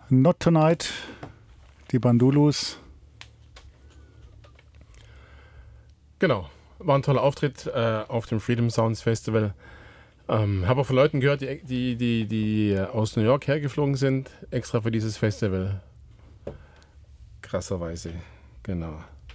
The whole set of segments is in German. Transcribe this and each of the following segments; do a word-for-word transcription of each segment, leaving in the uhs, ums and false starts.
Not Tonight, die Bandulus. Genau, war ein toller Auftritt äh, auf dem Freedom Sounds Festival. Ähm, habe auch von Leuten gehört, die, die, die, die aus New York hergeflogen sind, extra für dieses Festival. Krasserweise, genau.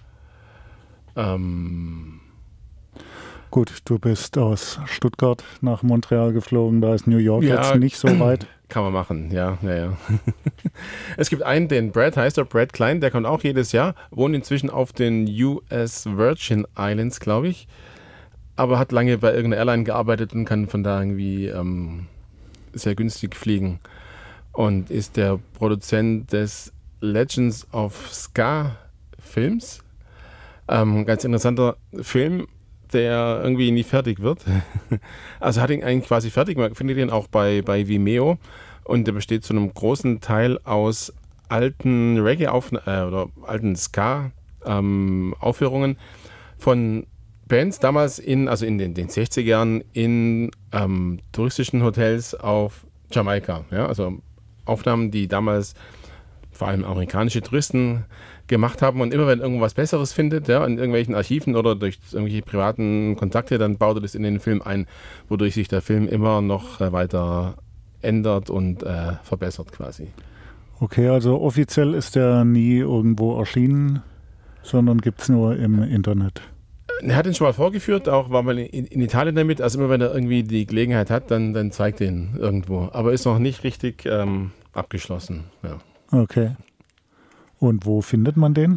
Ähm, Gut, du bist aus Stuttgart nach Montreal geflogen, da ist New York ja, jetzt nicht so weit. Kann man machen, ja, ja, ja. Es gibt einen, den Brad heißt er, Brad Klein, der kommt auch jedes Jahr, wohnt inzwischen auf den U S Virgin Islands, glaube ich, aber hat lange bei irgendeiner Airline gearbeitet und kann von da irgendwie ähm, sehr günstig fliegen und ist der Produzent des Legends of Ska Films. Ähm, ganz interessanter Film, der irgendwie nie fertig wird. Also hat ihn eigentlich quasi fertig, man findet ihn auch bei, bei Vimeo und der besteht zu einem großen Teil aus alten Reggae-Aufnahmen äh, oder alten Ska-Aufführungen ähm, von Bands damals in, also in den, den sechziger Jahren in ähm, touristischen Hotels auf Jamaika. Ja? Also Aufnahmen, die damals vor allem amerikanische Touristen gemacht haben und immer wenn irgendwas Besseres findet, ja, in irgendwelchen Archiven oder durch irgendwelche privaten Kontakte, dann baut er das in den Film ein, wodurch sich der Film immer noch äh, weiter ändert und äh, verbessert quasi. Okay, also offiziell ist der nie irgendwo erschienen, sondern gibt es nur im Internet. Er hat ihn schon mal vorgeführt, auch war mal in, in Italien damit, also immer wenn er irgendwie die Gelegenheit hat, dann, dann zeigt er ihn irgendwo, aber ist noch nicht richtig ähm, abgeschlossen, ja. Okay. Und wo findet man den?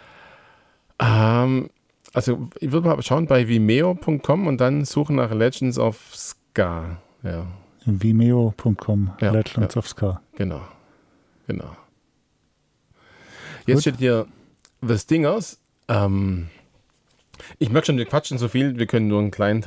Ähm, also ich würde mal schauen bei vimeo punkt com und dann suchen nach Legends of Ska. Ja. vimeo punkt com, Ja, Legends ja. of Ska. Genau, genau. Jetzt steht hier The Stingers. Ähm, ich merke schon, wir quatschen so viel, wir können nur einen kleinen